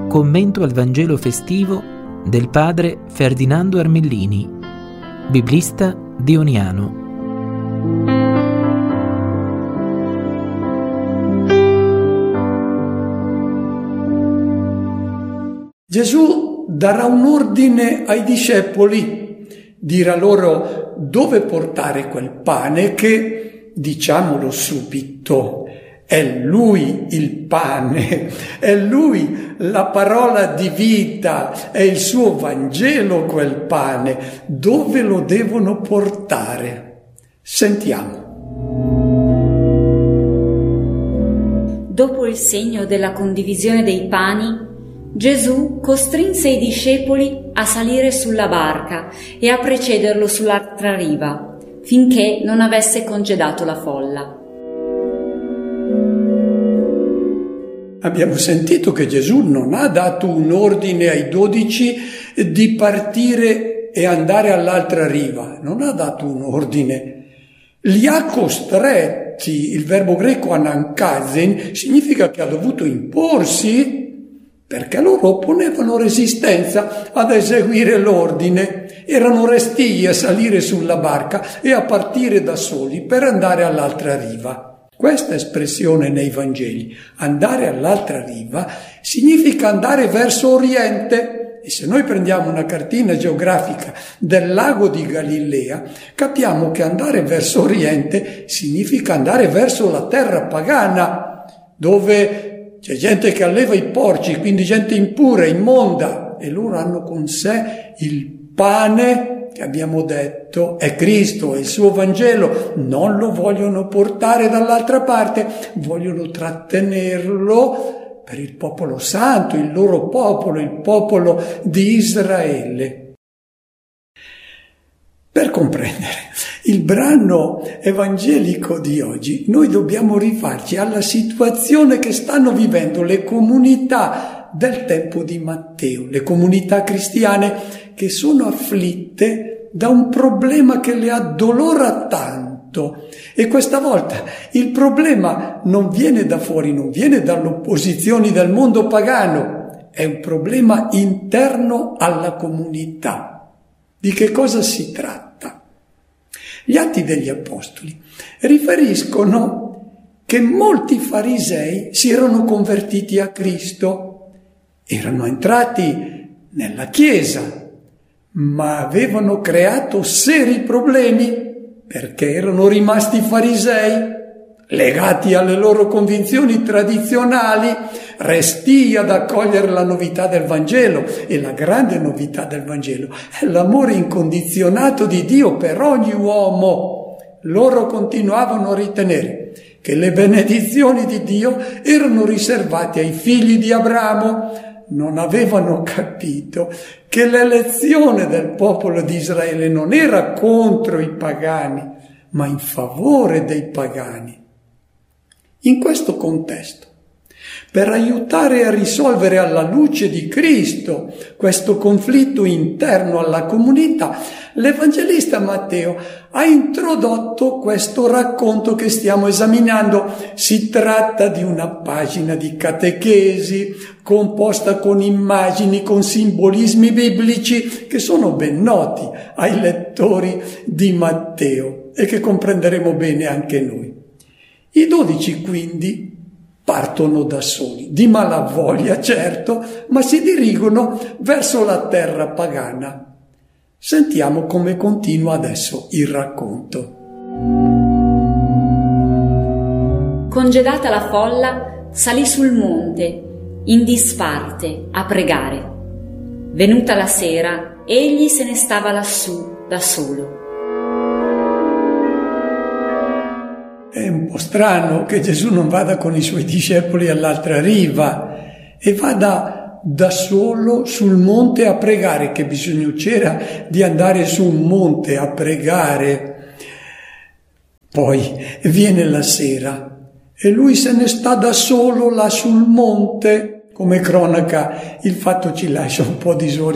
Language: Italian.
Commento al Vangelo festivo del padre Ferdinando Armellini, biblista dioniano. Gesù darà un ordine ai discepoli, dirà loro dove portare quel pane che, diciamolo subito, è Lui il pane, è Lui la parola di vita, è il suo Vangelo quel pane. Dove lo devono portare? Sentiamo. Dopo il segno della condivisione dei pani, Gesù costrinse i discepoli a salire sulla barca e a precederlo sull'altra riva, finché non avesse congedato la folla. Abbiamo sentito che Gesù non ha dato un ordine ai 12 di partire e andare all'altra riva, non ha dato un ordine, li ha costretti. Il verbo greco anankazen significa che ha dovuto imporsi, perché loro opponevano resistenza ad eseguire l'ordine, erano restii a salire sulla barca e a partire da soli per andare all'altra riva. Questa espressione nei Vangeli, andare all'altra riva, significa andare verso Oriente. E se noi prendiamo una cartina geografica del lago di Galilea, capiamo che andare verso Oriente significa andare verso la terra pagana, dove c'è gente che alleva i porci, quindi gente impura, immonda, e loro hanno con sé il pane che abbiamo detto è Cristo, è il suo Vangelo. Non lo vogliono portare dall'altra parte, vogliono trattenerlo per il popolo santo, il loro popolo, il popolo di Israele. Per comprendere il brano evangelico di oggi, noi dobbiamo rifarci alla situazione che stanno vivendo le comunità del tempo di Matteo, le comunità cristiane che sono afflitte da un problema che le addolora tanto. E questa volta il problema non viene da fuori, non viene dalle opposizioni del mondo pagano, è un problema interno alla comunità. Di che cosa si tratta? Gli Atti degli Apostoli riferiscono che molti farisei si erano convertiti a Cristo, erano entrati nella Chiesa, ma avevano creato seri problemi perché erano rimasti farisei, legati alle loro convinzioni tradizionali, restii ad accogliere la novità del Vangelo. E la grande novità del Vangelo è l'amore incondizionato di Dio per ogni uomo. Loro continuavano a ritenere che le benedizioni di Dio erano riservate ai figli di Abramo. Non avevano capito che l'elezione del popolo di Israele non era contro i pagani, ma in favore dei pagani. In questo contesto, per aiutare a risolvere alla luce di Cristo questo conflitto interno alla comunità, l'Evangelista Matteo ha introdotto questo racconto che stiamo esaminando. Si tratta di una pagina di catechesi composta con immagini, con simbolismi biblici che sono ben noti ai lettori di Matteo e che comprenderemo bene anche noi. I 12 quindi partono da soli, di malavoglia certo, ma si dirigono verso la terra pagana. Sentiamo come continua adesso il racconto. Congedata la folla, salì sul monte, in disparte, a pregare. Venuta la sera, egli se ne stava lassù da solo. È un po' strano che Gesù non vada con i suoi discepoli all'altra riva e vada da solo sul monte a pregare. Che bisogno c'era di andare su un monte a pregare? Poi viene la sera e lui se ne sta da solo là sul monte. Come cronaca il fatto ci lascia un po' disorientati.